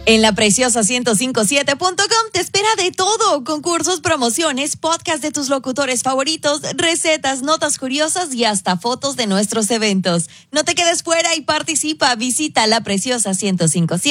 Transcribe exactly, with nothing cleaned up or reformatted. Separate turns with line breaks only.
En la preciosa ciento cincuenta y siete punto com te espera de todo: concursos, promociones, podcast de tus locutores favoritos, recetas, notas curiosas y hasta fotos de nuestros eventos. No te quedes fuera y participa. Visita la preciosa ciento cincuenta y siete.